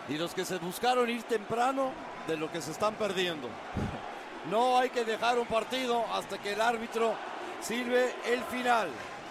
Y los que se buscaron ir temprano de lo que se están perdiendo. No hay que dejar un partido hasta que el árbitro silbe el final.